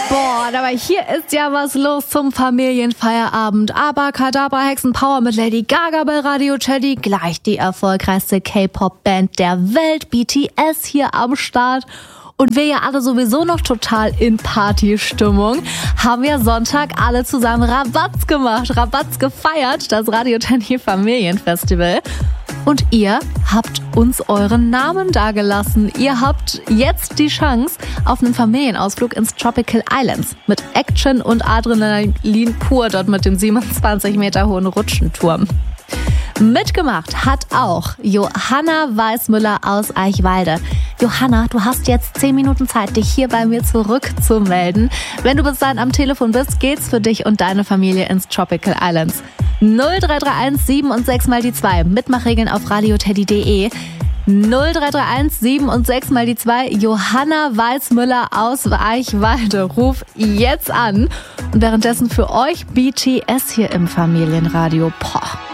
Boah, aber hier ist ja was los zum Familienfeierabend. Abrakadabra, Hexenpower mit Lady Gaga bei Radio Teddy. Gleich die erfolgreichste K-Pop-Band der Welt, BTS, hier am Start. Und wir ja alle sowieso noch total in Partystimmung, haben wir Sonntag alle zusammen Rabatz gemacht, Rabatz gefeiert, das Radio Teddy Familienfestival. Und ihr habt uns euren Namen dagelassen. Ihr habt jetzt die Chance auf einen Familienausflug ins Tropical Islands mit Action und Adrenalin pur dort mit dem 27 Meter hohen Rutschenturm. Mitgemacht hat auch Johanna Weißmüller aus Eichwalde. Johanna, du hast jetzt 10 Minuten Zeit, dich hier bei mir zurückzumelden. Wenn du bis dahin am Telefon bist, geht's für dich und deine Familie ins Tropical Islands. 0331 7 und 6 mal die 2. Mitmachregeln auf radioteddy.de. 0331 7 und 6 mal die 2. Johanna Weißmüller aus Eichwalde. Ruf jetzt an. Und währenddessen für euch BTS hier im Familienradio. Boah.